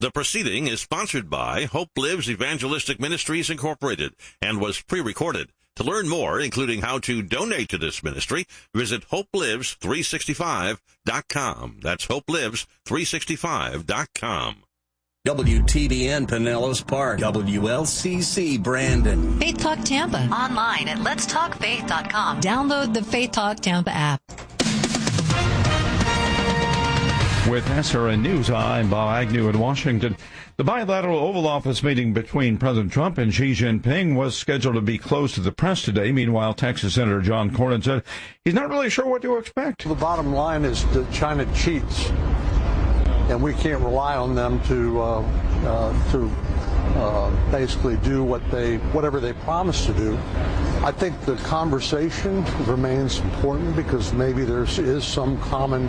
The proceeding is sponsored by Hope Lives Evangelistic Ministries Incorporated and was pre-recorded. To learn more, including how to donate to this ministry, visit hopelives365.com. That's hopelives365.com. WTBN Pinellas Park, WLCC Brandon. Faith Talk Tampa. Online at letstalkfaith.com. Download the Faith Talk Tampa app. With SRN News, I'm Bob Agnew in Washington. The bilateral Oval Office meeting between President Trump and Xi Jinping was scheduled to be closed to the press today. Meanwhile, Texas Senator John Cornyn said he's not really sure what to expect. The bottom line is that China cheats, and we can't rely on them to basically do whatever they promise to do. I think the conversation remains important because maybe there is some common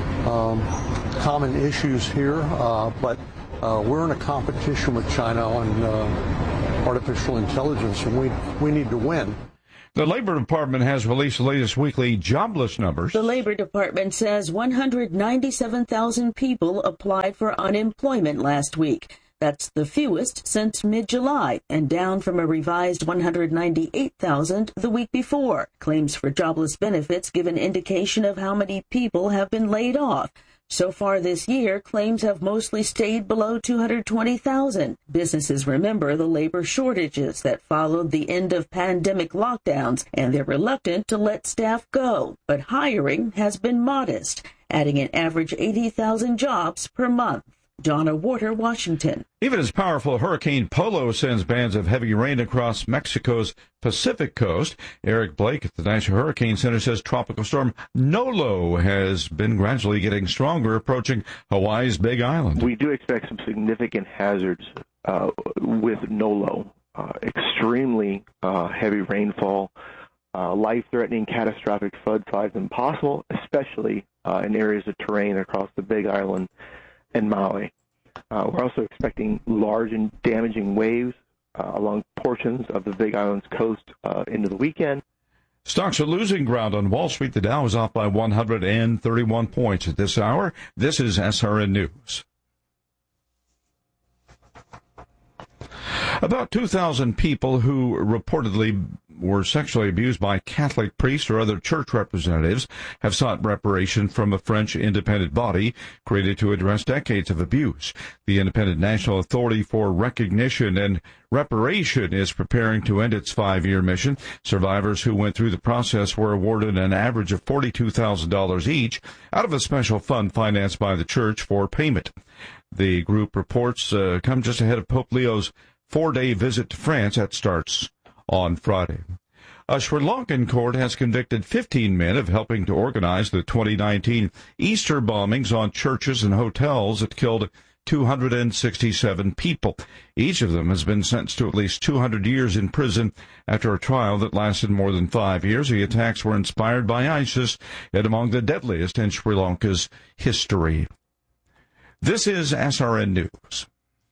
issues here, but we're in a competition with China on artificial intelligence, and we need to win. The Labor Department has released the latest weekly jobless numbers. The Labor Department says 197,000 people applied for unemployment last week. That's the fewest since mid-July and down from a revised 198,000 the week before. Claims for jobless benefits give an indication of how many people have been laid off. So far this year, claims have mostly stayed below 220,000. Businesses remember the labor shortages that followed the end of pandemic lockdowns, and they're reluctant to let staff go. But hiring has been modest, adding an average 80,000 jobs per month. Donna Warter, Washington. Even as powerful Hurricane Polo sends bands of heavy rain across Mexico's Pacific coast, Eric Blake at the National Hurricane Center says Tropical Storm Nolo has been gradually getting stronger, approaching Hawaii's Big Island. We do expect some significant hazards with Nolo. Extremely heavy rainfall, life-threatening catastrophic flood impossible, especially in areas of terrain across the Big Island and Maui. We're also expecting large and damaging waves along portions of the Big Island's coast into the weekend. Stocks are losing ground on Wall Street. The Dow is off by 131 points at this hour. This is SRN News. About 2,000 people who reportedly were sexually abused by Catholic priests or other church representatives have sought reparation from a French independent body created to address decades of abuse. The Independent National Authority for Recognition and Reparation is preparing to end its 5-year mission. Survivors who went through the process were awarded an average of $42,000 each out of a special fund financed by the church for payment. The group reports come just ahead of Pope Leo's 4-day visit to France that starts on Friday. A Sri Lankan court has convicted 15 men of helping to organize the 2019 Easter bombings on churches and hotels that killed 267 people. Each of them has been sentenced to at least 200 years in prison after a trial that lasted more than 5 years. The attacks were inspired by ISIS and among the deadliest in Sri Lanka's history. This is SRN News.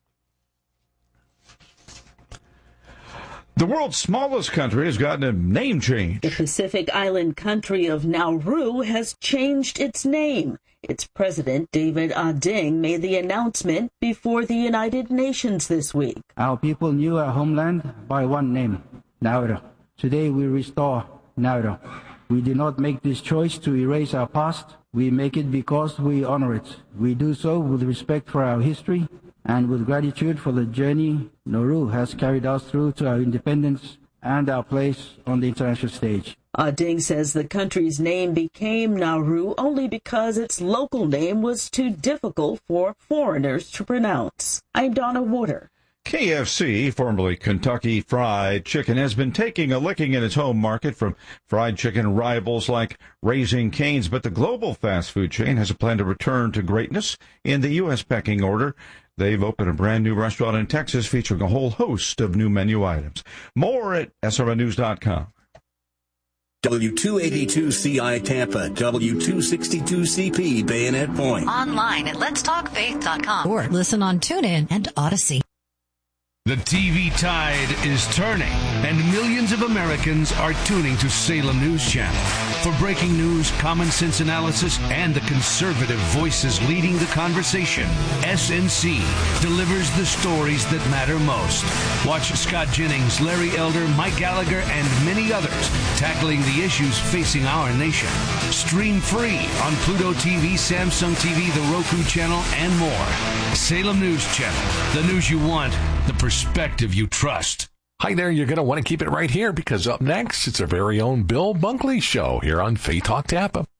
The world's smallest country has gotten a name change. The Pacific island country of Nauru has changed its name. Its president, David Ading, made the announcement before the United Nations this week. Our people knew our homeland by one name, Nauru. Today we restore Nauru. We do not make this choice to erase our past. We make it because we honor it. We do so with respect for our history and with gratitude for the journey Nauru has carried us through to our independence and our place on the international stage. Ading says the country's name became Nauru only because its local name was too difficult for foreigners to pronounce. I'm Donna Warter. KFC, formerly Kentucky Fried Chicken, has been taking a licking in its home market from fried chicken rivals like Raising Cane's, but the global fast food chain has a plan to return to greatness in the U.S. pecking order. They've opened a brand new restaurant in Texas featuring a whole host of new menu items. More at srnnews.com. W282CI Tampa, W262CP Bayonet Point. Online at letstalkfaith.com. Or listen on TuneIn and Odyssey. The TV tide is turning, and millions of Americans are tuning to Salem News Channel. For breaking news, common sense analysis, and the conservative voices leading the conversation, SNC delivers the stories that matter most. Watch Scott Jennings, Larry Elder, Mike Gallagher, and many others tackling the issues facing our nation. Stream free on Pluto TV, Samsung TV, the Roku channel, and more. Salem News Channel. The news you want, the perspective you trust. Hi there, you're going to want to keep it right here because up next, it's our very own Bill Bunkley Show here on Faith Talk Tampa.